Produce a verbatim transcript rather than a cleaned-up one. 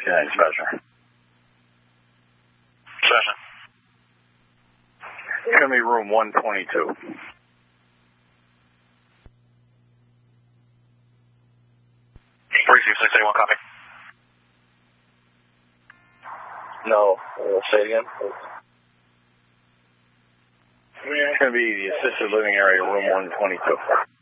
sixty-nine, Special. Special. It's going to be room one twenty-two. Three six eight one, copy. No, uh, say it again. It's going to be the assisted living area, room one twenty-two.